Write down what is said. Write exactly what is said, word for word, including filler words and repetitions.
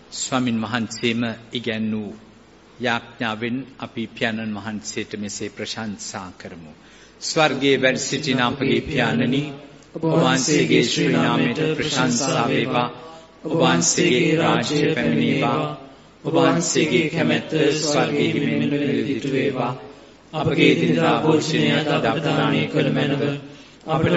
ස්වාමින් වහන්සේම ඉගැන්වූ යාඥාවෙන් අපි පියාණන් වහන්සේට මෙසේ ප්‍රශංසා කරමු. ස්වර්ගයේ වැඩ සිටින අපගේ පියාණනි, ඔබ වහන්සේගේ ශ්‍රී නාමයට ප්‍රශංසා වේවා. ඔබ වහන්සේගේ රාජ්‍ය පැමිණේවා. ඔබ වහන්සේගේ කැමැත්ත ස්වර්ගයේ මෙන් නිරූපිත වේවා. අපගේ දිනදා භෝජනය අද අප දානය කළ මැනව අපට